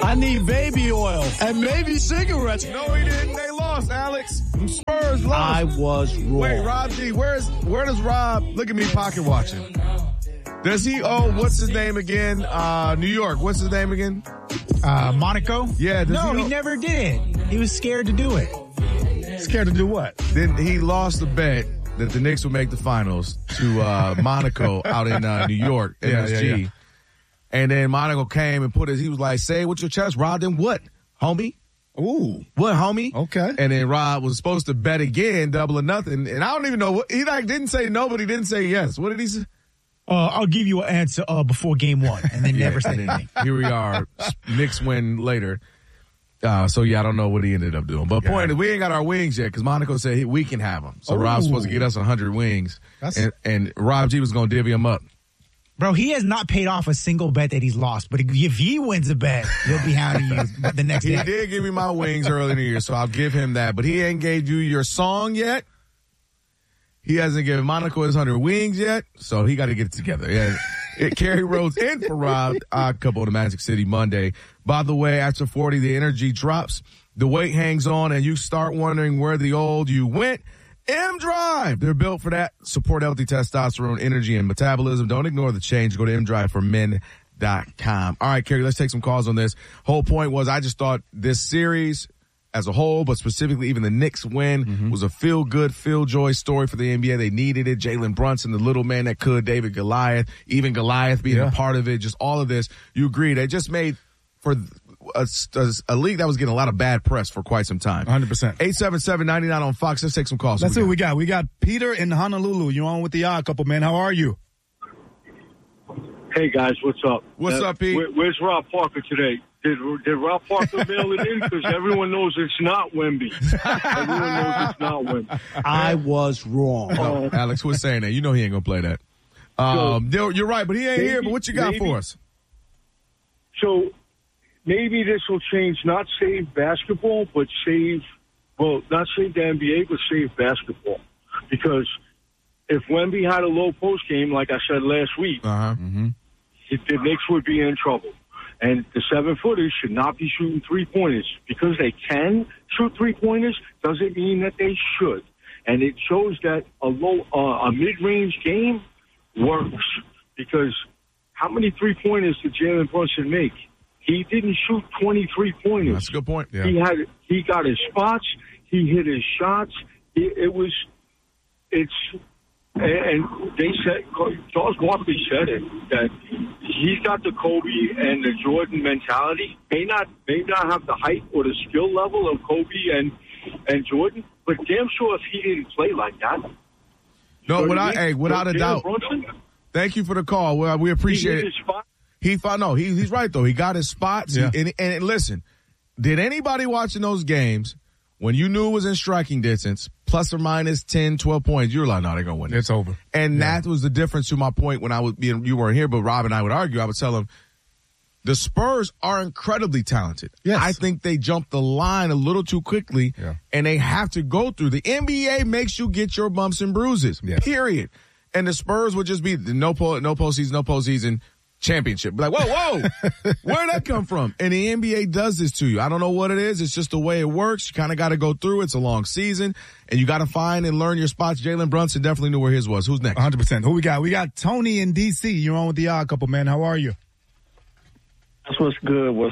I need baby oil and maybe cigarettes. No, he didn't. They lost, Alex. The Spurs lost. I was wrong. Wait, Rob G, where does Rob, look at me pocket watching. Does he owe, what's his name again? New York. What's his name again? Monaco? Yeah. He never did. He was scared to do it. Scared to do what? Then he lost the bet that the Knicks would make the finals to Monaco out in New York, MSG. Yeah. And then Monaco came and he was like, say it with your chest, Rob, then what, homie? Ooh. What, homie? Okay. And then Rob was supposed to bet again, double or nothing. And I don't even know what, he didn't say no, but he didn't say yes. What did he say? I'll give you an answer before game one, and then never said anything. Here we are. Knicks win later. I don't know what he ended up doing. But point is, we ain't got our wings yet because Monaco said we can have them. So Rob's supposed to get us 100 wings. And Rob G was going to divvy them up. Bro, he has not paid off a single bet that he's lost. But if he wins a bet, he'll be hounding you the next day. He did give me my wings early in the year, so I'll give him that. But he ain't gave you your song yet. He hasn't given Monaco his 100 wings yet, so he got to get it together. Yeah. Kerry Rhodes in for Rob, couple of the Magic City Monday. By the way, after 40, the energy drops, the weight hangs on, and you start wondering where the old you went. M-Drive, they're built for that. Support healthy testosterone, energy, and metabolism. Don't ignore the change. Go to mdriveformen.com. All right, Kerry, let's take some calls on this. Whole point was I just thought this series as a whole, but specifically even the Knicks win was a feel-good, feel-joy story for the NBA. They needed it. Jalen Brunson, the little man that could, David Goliath, even Goliath being a part of it, just all of this. You agree. They just made for a league that was getting a lot of bad press for quite some time. 100%. 877-99 on Fox. Let's take some calls. That's what we got. We got Peter in Honolulu. You're on with the Odd Couple, man. How are you? Hey, guys. What's up? What's up, Pete? Where's Rob Parker today? Did Rob Parker mail it in? Because everyone knows it's not Wemby. Everyone knows it's not Wemby. I was wrong. No, Alex was saying that. You know he ain't going to play that. You're right, but he ain't here. But what you got for us? So maybe this will change, not save basketball, but not save the NBA, but save basketball. Because if Wemby had a low post game, like I said last week, the Knicks would be in trouble. And the 7-footers should not be shooting three-pointers. Because they can shoot three-pointers doesn't mean that they should. And it shows that a mid-range game works. Because how many three-pointers did Jalen Brunson make? He didn't shoot 20 three-pointers. That's a good point. Yeah. He got his spots. He hit his shots. And they said, Charles Barkley said it, that he's got the Kobe and the Jordan mentality. May not have the height or the skill level of Kobe and Jordan, but damn sure if he didn't play like that. No, without a doubt. Brunson, thank you for the call. Well, we appreciate it. He's right though. He got his spots. Yeah. And listen, did anybody watching those games when you knew it was in striking distance, plus or minus 10, 12 points, you were like, no, they're going to win it. It's over. And that was the difference to my point when you weren't here, but Rob and I would argue. I would tell him, the Spurs are incredibly talented. Yes. I think they jumped the line a little too quickly, and they have to go through. The NBA makes you get your bumps and bruises, period. And the Spurs would just be no postseason championship. Like, whoa, where'd that come from? And the NBA does this to you. I don't know what it is. It's just the way it works. You kind of got to go through. It's a long season, and you got to find and learn your spots. Jalen Brunson definitely knew where his was. Who's next? 100%. Who we got? We got Tony in D.C. You're on with the Odd Couple, man. How are you? That's what's good.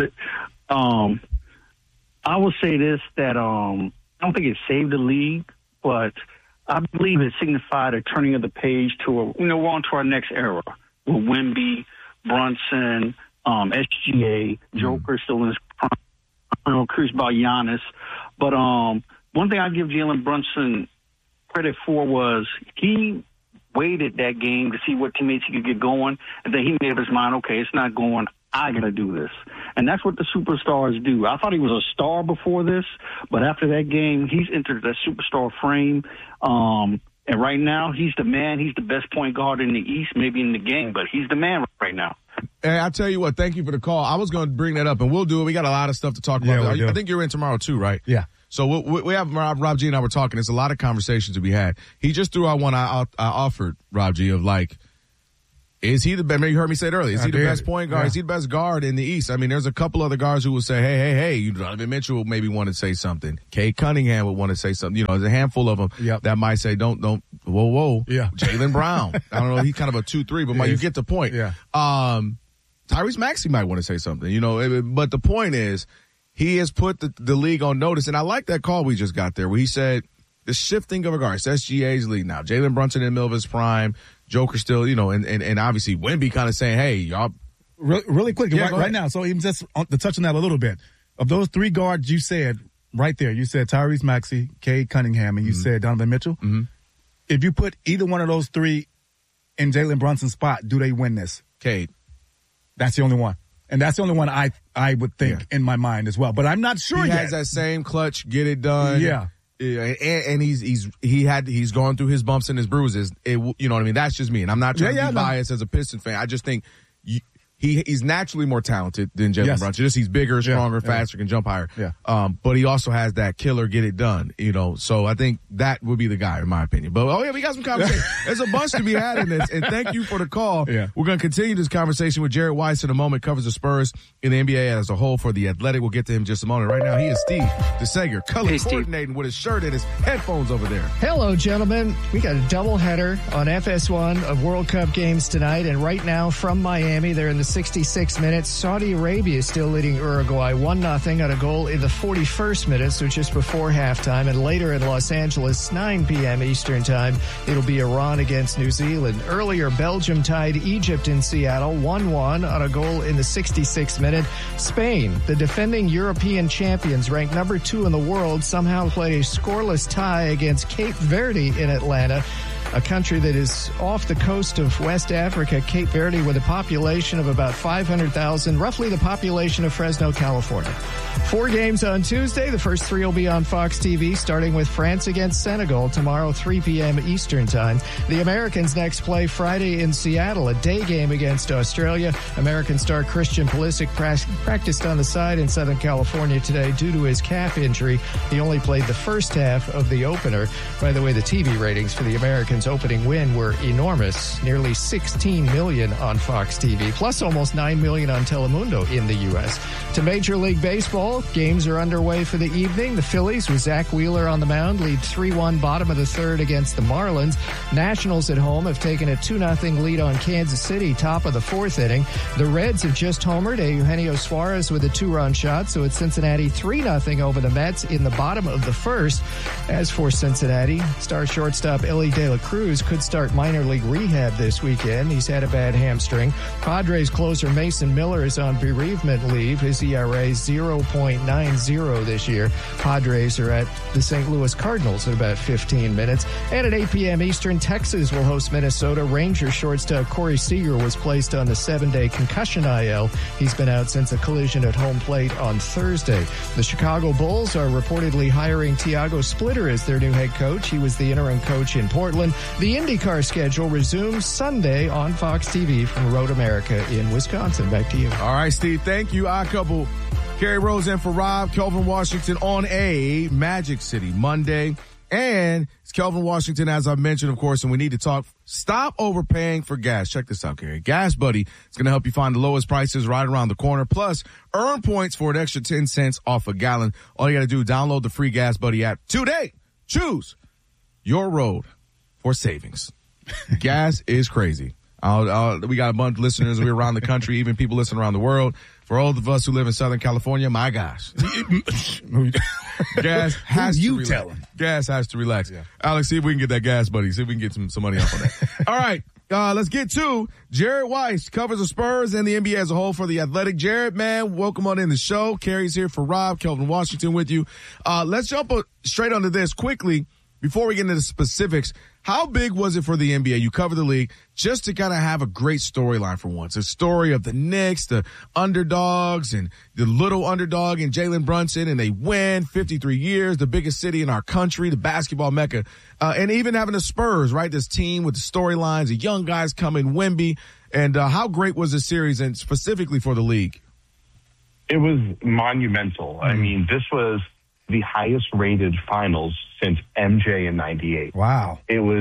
I will say this, that I don't think it saved the league, but I believe it signified a turning of the page to we're on to our next era. With Wemby, Brunson, SGA, Joker still in his prime. I'm curious about Giannis. But one thing I give Jalen Brunson credit for was he waited that game to see what teammates he could get going, and then he made up his mind, okay, it's not going, I got to do this. And that's what the superstars do. I thought he was a star before this, but after that game, he's entered that superstar frame. And right now, he's the man. He's the best point guard in the East, maybe in the game, but he's the man right now. Hey, I'll tell you what, thank you for the call. I was going to bring that up, and we'll do it. We got a lot of stuff to talk about. I think you're in tomorrow, too, right? Yeah. So we have Rob G and I were talking. There's a lot of conversations to be had. He just threw out one I offered, Rob G, of like, Is he the best? You heard me say it earlier. Is he the best point guard? Yeah. Is he the best guard in the East? I mean, there's a couple other guards who will say, hey, Donovan Mitchell will maybe want to say something. Kate Cunningham would want to say something. There's a handful of them that might say, don't, whoa. Yeah. Jaylen Brown. I don't know. He's kind of a 2-3, but you get the point. Yeah. Tyrese Maxey might want to say something, but the point is he has put the league on notice. And I like that call we just got there where he said the shifting of guards. SGA's league now. Jalen Brunson in the middle of his prime. Joker still, and obviously Wemby kind of saying, hey, y'all. Really quick, Yeah, right now. So even just to touch on that a little bit, of those 3 guards you said right there, you said Tyrese Maxey, Cade Cunningham, and you said Donovan Mitchell. Mm-hmm. If you put either one of those 3 in Jalen Brunson's spot, do they win this? Cade. That's the only one. And that's the only one I would think in my mind as well. But I'm not sure he yet. has that same clutch, get it done. Yeah. And he's gone through his bumps and his bruises. You know what I mean? That's just me. And I'm not trying to be biased as a Piston fan. I just think he's naturally more talented than Jalen Brunson. Just he's bigger, stronger, faster, can jump higher. Yeah. But he also has that killer get it done, So I think that would be the guy in my opinion. But we got some conversation. There's a bunch to be had in this. And thank you for the call. Yeah. We're going to continue this conversation with Jared Weiss in a moment. Covers the Spurs in the NBA as a whole for the Athletic. We'll get to him in just a moment. Right now, he is Steve DeSager, color coordinating with his shirt and his headphones over there. Hello, gentlemen. We got a doubleheader on FS1 of World Cup games tonight. And right now from Miami, they're in the 66 minutes. Saudi Arabia is still leading Uruguay 1-0 on a goal in the 41st minute, so just before halftime. And later in Los Angeles, 9 p.m. Eastern time, it'll be Iran against New Zealand. Earlier, Belgium tied Egypt in Seattle 1-1 on a goal in the 66th minute. Spain, the defending European champions, ranked number 2 in the world, somehow played a scoreless tie against Cape Verde in Atlanta, a country that is off the coast of West Africa. Cape Verde with a population of about 500,000, roughly the population of Fresno, California. 4 games on Tuesday. The first 3 will be on Fox TV, starting with France against Senegal tomorrow, 3 p.m. Eastern time. The Americans next play Friday in Seattle, a day game against Australia. American star Christian Pulisic practiced on the side in Southern California today due to his calf injury. He only played the first half of the opener. By the way, the TV ratings for the Americans' opening win were enormous, nearly 16 million on Fox TV, plus almost 9 million on Telemundo in the U.S. To Major League Baseball, games are underway for the evening. The Phillies, with Zach Wheeler on the mound, lead 3-1 bottom of the 3rd against the Marlins. Nationals at home have taken a 2-0 lead on Kansas City, top of the 4th inning. The Reds have just homered Eugenio Suarez with a 2-run shot, so it's Cincinnati 3-0 over the Mets in the bottom of the 1st. As for Cincinnati, star shortstop Elly De La Cruz could start minor league rehab this weekend. He's had a bad hamstring. Padres closer Mason Miller is on bereavement leave. His ERA is 0.90 this year. Padres are at the St. Louis Cardinals in about 15 minutes. And at 8 p.m. Eastern, Texas will host Minnesota. Rangers shortstop Corey Seager was placed on the 7-day concussion IL. He's been out since a collision at home plate on Thursday. The Chicago Bulls are reportedly hiring Tiago Splitter as their new head coach. He was the interim coach in Portland. The IndyCar schedule resumes Sunday on Fox TV from Road America in Wisconsin. Back to you. All right, Steve, thank you. Our couple, Kerry Rose in for Rob, Kelvin Washington on a Magic City Monday. And it's Kelvin Washington, as I mentioned, of course, and we need to talk. Stop overpaying for gas. Check this out, Kerry. Gas Buddy is going to help you find the lowest prices right around the corner. Plus, earn points for an extra 10 cents off a gallon. All you got to do, download the free Gas Buddy app today. Choose your road for savings. Gas is crazy. We got a bunch of listeners around the country, even people listening around the world. For all of us who live in Southern California, my gosh. Gas has to relax. Gas has to relax. Yeah. Alex, see if we can get that Gas Buddy. See if we can get some money off on that. All right. Let's get to Jared Weiss, covers the Spurs and the NBA as a whole for the Athletic. Jared, man, welcome on in the show. Carrie's here for Rob, Kelvin Washington with you. Let's jump straight onto this quickly before we get into the specifics. How big was it for the NBA? You cover the league just to kind of have a great storyline for once. A story of the Knicks, the underdogs, and the little underdog in Jalen Brunson, and they win 53 years, the biggest city in our country, the basketball mecca. And even having the Spurs, right? This team with the storylines, the young guys coming, Wemby. And how great was the series, and specifically for the league? It was monumental. I mean, this was the highest rated finals since MJ in '98. Wow. It was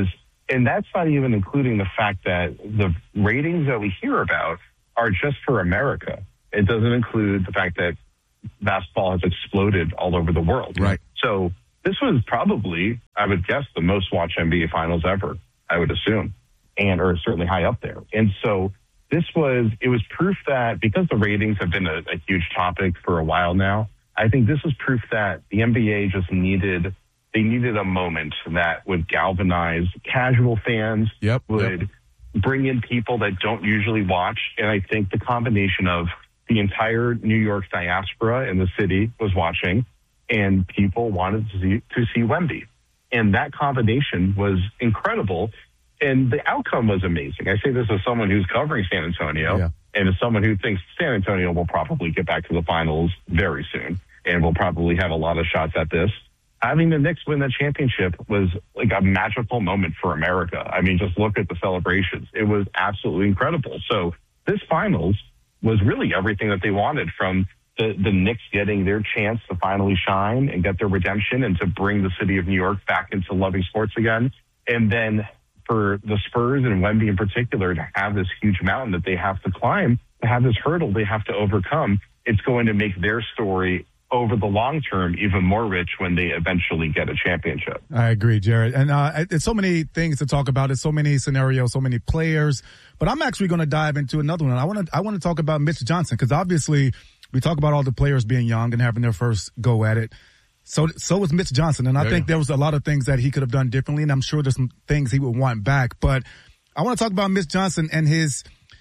And that's not even including the fact that the ratings that we hear about are just for America. It doesn't include the fact that basketball has exploded all over the world. Right. So this was probably, I would guess, the most watched NBA Finals ever, I would assume, or certainly high up there. And so it was proof that because the ratings have been a huge topic for a while now, I think this was proof that the NBA just needed a moment that would galvanize casual fans, would bring in people that don't usually watch. And I think the combination of the entire New York diaspora in the city was watching, and people wanted to see Wemby. And that combination was incredible. And the outcome was amazing. I say this as someone who's covering San Antonio and as someone who thinks San Antonio will probably get back to the finals very soon and will probably have a lot of shots at this. Having the Knicks win that championship was like a magical moment for America. I mean, just look at the celebrations. It was absolutely incredible. So this finals was really everything that they wanted, from the Knicks getting their chance to finally shine and get their redemption and to bring the city of New York back into loving sports again. And then for the Spurs and Wemby in particular to have this huge mountain that they have to climb, to have this hurdle they have to overcome, it's going to make their story over the long term even more rich when they eventually get a championship. I agree, Jared. And it's so many things to talk about. It's so many scenarios, so many players. But I'm actually going to dive into another one. I want to talk about Mitch Johnson, because obviously we talk about all the players being young and having their first go at it. So was Mitch Johnson. And I think there was a lot of things that he could have done differently. And I'm sure there's some things he would want back. But I want to talk about Mitch Johnson and his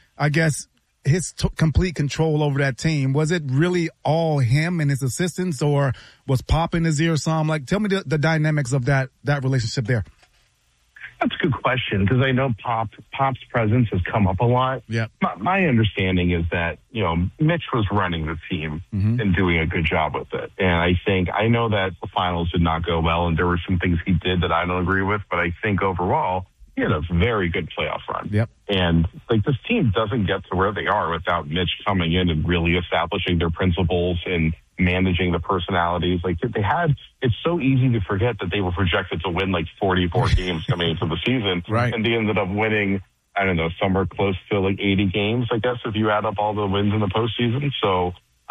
complete control over that team. Was it really all him and his assistants, or was Pop in his ear some? Like, tell me the dynamics of that relationship there. That's a good question, because I know Pop's presence has come up a lot. Yeah. My understanding is that, Mitch was running the team and doing a good job with it. And I know that the finals did not go well, and there were some things he did that I don't agree with, but I think overall he had a very good playoff run. Yep. And this team doesn't get to where they are without Mitch coming in and really establishing their principles and managing the personalities. It's so easy to forget that they were projected to win 44 games coming into the season. Right. And they ended up winning, I don't know, somewhere close to 80 games, I guess, if you add up all the wins in the postseason. So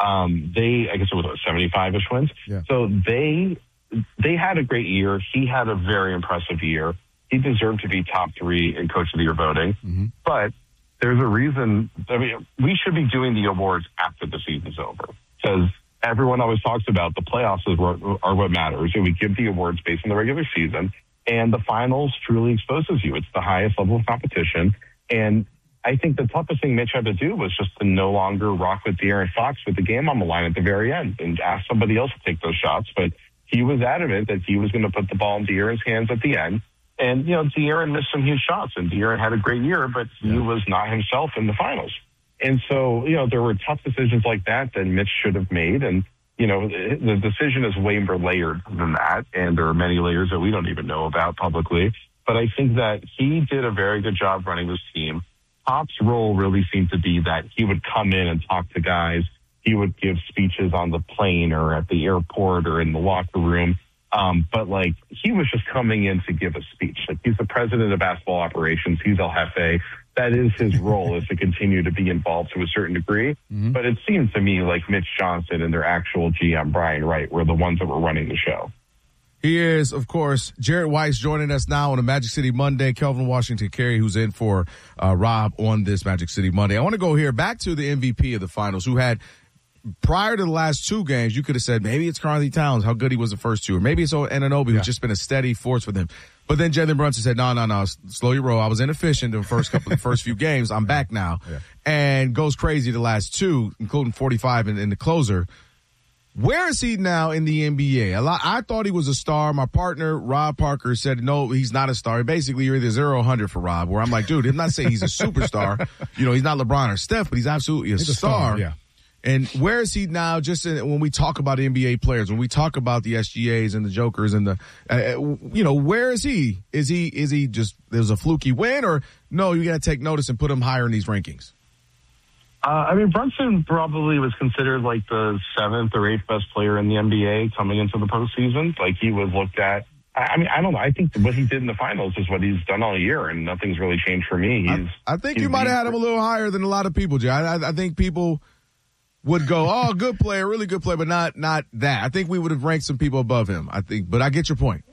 I guess it was 75-ish wins. Yeah. So they had a great year. He had a very impressive year. He deserved to be top 3 in Coach of the Year voting. But there's a reason. I mean, we should be doing the awards after the season's over, because everyone always talks about the playoffs are what matters. And we give the awards based on the regular season, and the finals truly exposes you. It's the highest level of competition. And I think the toughest thing Mitch had to do was just to no longer rock with De'Aaron Fox with the game on the line at the very end and ask somebody else to take those shots. But he was adamant that he was going to put the ball in De'Aaron's hands at the end. And, De'Aaron missed some huge shots, and De'Aaron had a great year, but he was not himself in the finals. And so, there were tough decisions like that Mitch should have made. And, the decision is way more layered than that. And there are many layers that we don't even know about publicly. But I think that he did a very good job running this team. Pop's role really seemed to be that he would come in and talk to guys. He would give speeches on the plane or at the airport or in the locker room. But he was just coming in to give a speech. He's the president of basketball operations. He's El Jefe. That is his role, is to continue to be involved to a certain degree. But it seems to me like Mitch Johnson and their actual GM, Brian Wright, were the ones that were running the show. He is, of course, Jared Weiss joining us now on a Magic City Monday. Kelvin Washington Carey, who's in for Rob on this Magic City Monday. I want to go here back to the MVP of the finals, who had, prior to the last 2 games, you could have said maybe it's Karl-Anthony Towns, how good he was the first 2, or maybe it's Anunoby, who's just been a steady force for them. But then Jalen Brunson said, no, slow your roll. I was inefficient in the first few games. I'm back now. Yeah. And goes crazy the last 2, including 45 in the closer. Where is he now in the NBA? I thought he was a star. My partner, Rob Parker, said, no, he's not a star. Basically, you're either 0 or 100 for Rob, where I'm like, dude, I'm not saying he's a superstar. He's not LeBron or Steph, but he's absolutely a star. Yeah. And where is he now, when we talk about NBA players, when we talk about the SGAs and the Jokers and where is he? Is he just, there's a fluky win, or no, you got to take notice and put him higher in these rankings? Brunson probably was considered the 7th or 8th best player in the NBA coming into the postseason. He was looked at I mean, I don't know. I think what he did in the finals is what he's done all year, and nothing's really changed for me. I think you might have had him a little higher than a lot of people, Jay. I think people would go, oh, good player, really good player, but not that. I think we would have ranked some people above him. But I get your point.